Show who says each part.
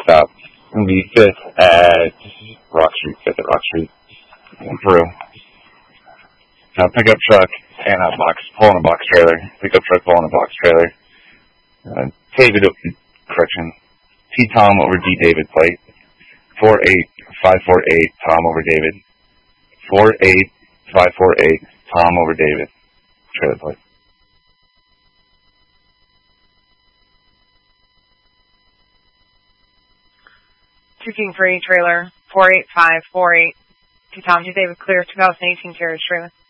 Speaker 1: stop. It's going to be 5th at Rock Street, 5th at Rock Street, Peru. Pickup truck and pulling a box trailer. Pickup truck pulling a box trailer. T. Tom over D. David plate. 48548 Tom over David. 48548 Tom over David. Trailer plate.
Speaker 2: King Free trailer 48548 to Tom D. David clear 2018 carriage trailer.